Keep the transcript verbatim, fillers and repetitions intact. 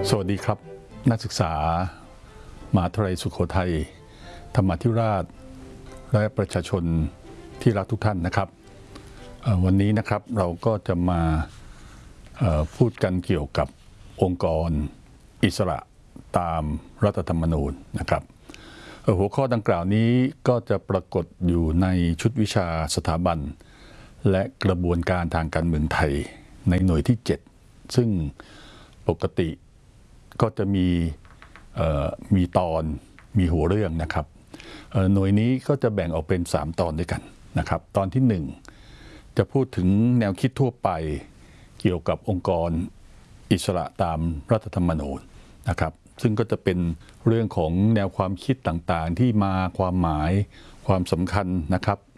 สวัสดีครับนักศึกษามหาวิทยาลัยสุโขทัยธรรมาธิราชและประชาชนที่รักทุกท่านนะครับวันนี้นะครับเราก็จะมาพูดกันเกี่ยวกับองค์กรอิสระตามรัฐธรรมนูญนะครับหัวข้อดังกล่าวนี้ก็จะปรากฏอยู่ในชุดวิชาสถาบันและกระบวนการทางการเมืองไทยในหน่วยที่เจ็ดซึ่งปกติก็จะมีมีตอนมีหัวเรื่องนะครับหน่วยนี้ก็จะแบ่งออกเป็นสามตอนด้วยกันนะครับตอนที่หนึ่งจะพูดถึงแนวคิดทั่วไปเกี่ยวกับองค์กรอิสระตามรัฐธรรมนูญนะครับซึ่งก็จะเป็นเรื่องของแนวความคิดต่างๆที่มาความหมายความสำคัญนะครับ